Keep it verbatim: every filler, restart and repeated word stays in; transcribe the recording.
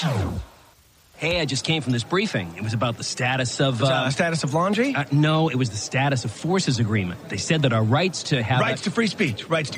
Hey, I just came from this briefing. It was about the status of... Uh, uh, status of laundry? Uh, no, it was the status of forces agreement. They said that our rights to have... Rights to free speech. Rights to